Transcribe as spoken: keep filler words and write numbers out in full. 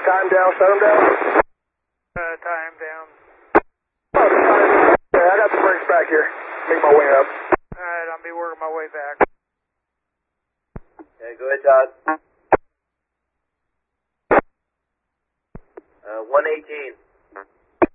time down, shut them down. Uh, time down. Oh, time. Yeah, I got the brakes back here. Make my way up. Alright, I'll be working my way back. Okay, go ahead, Todd. Uh, one eighteen.